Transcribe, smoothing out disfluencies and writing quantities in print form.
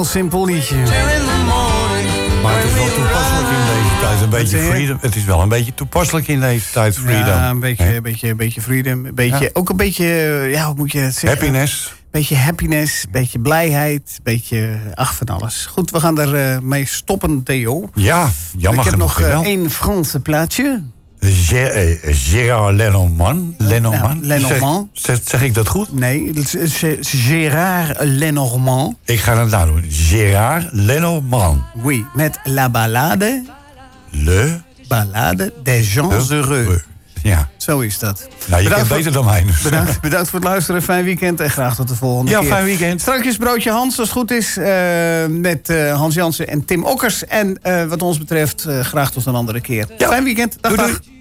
simpel liedje. Maar het is wel toepasselijk in deze tijd. Een beetje freedom. Het is wel een beetje toepasselijk in deze tijd, freedom. Ja, een beetje freedom. Ook een beetje, ja, hoe moet je het zeggen? Happiness. Beetje happiness, beetje blijheid, beetje van alles. Goed, we gaan er mee stoppen, Theo. Ja, jammer Ik heb genoeg nog wel. 1 Franse plaatje. Gérard Lenormand. Lenormand. Zeg ik dat goed? Nee, het is Gérard Lenormand. Ik ga het nou doen. Gérard Lenormand. Oui, met La Ballade. Le Ballade des gens heureux. Ja. Zo is dat. Nou, je kent beter dan mij. Dus. Bedankt voor het luisteren. Fijn weekend en graag tot de volgende keer. Ja, fijn weekend. Strakjes broodje Hans, als het goed is. Met Hans Jansen en Tim Okkers. En wat ons betreft, graag tot een andere keer. Ja. Fijn weekend. Dag, Doei, dag. doei.